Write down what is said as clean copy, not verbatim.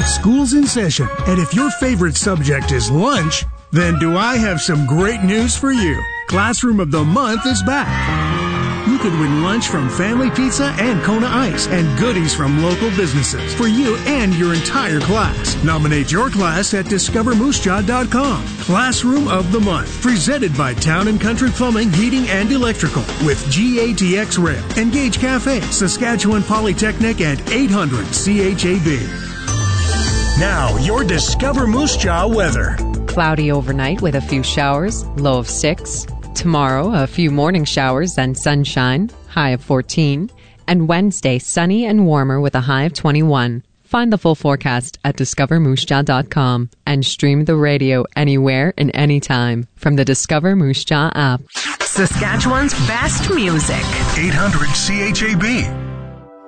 School's in session, and if your favorite subject is lunch, then do I have some great news for you. Classroom of the Month is back. You could win lunch from Family Pizza and Kona Ice and goodies from local businesses for you and your entire class. Nominate your class at discovermoosejaw.com. Classroom of the Month, presented by Town & Country Plumbing, Heating, and Electrical with GATX Rail, Engage Cafe, Saskatchewan Polytechnic, and 800 CHAB. Now, your Discover Moose Jaw weather. Cloudy overnight with a few showers, low of 6. Tomorrow, a few morning showers and sunshine, high of 14. And Wednesday, sunny and warmer with a high of 21. Find the full forecast at discovermoosejaw.com and stream the radio anywhere and anytime from the Discover Moose Jaw app. Saskatchewan's best music. 800 CHAB.